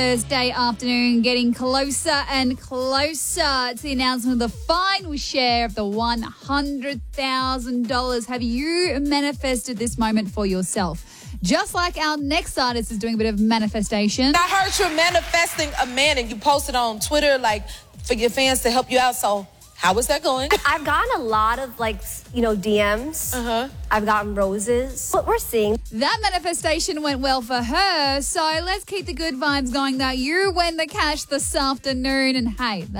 Thursday afternoon, getting closer and closer to the announcement of the final share of the $100,000. Have you manifested this moment for yourself? Just like our next artist is doing a bit of manifestation. I heard you're manifesting a man and you posted on Twitter, like, for your fans to help you out. So how is that going? I've gotten a lot of, DMs. I've gotten roses. What we're seeing. That manifestation went well for her, so let's keep the good vibes going that you win the cash this afternoon. And hey,